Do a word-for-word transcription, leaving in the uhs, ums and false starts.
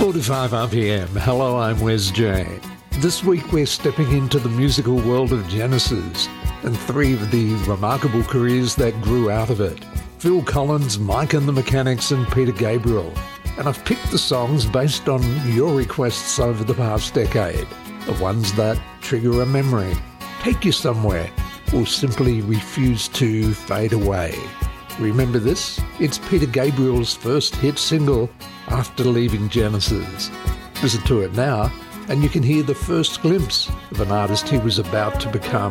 forty-five R P M. Hello, I'm Wes J. This week we're stepping into the musical world of Genesis and three of the remarkable careers that grew out of it. Phil Collins, Mike and the Mechanics and Peter Gabriel. And I've picked the songs based on your requests over the past decade. The ones that trigger a memory, take you somewhere, or simply refuse to fade away. Remember this? It's Peter Gabriel's first hit single after leaving Genesis. Listen to it now, and you can hear the first glimpse of an artist he was about to become.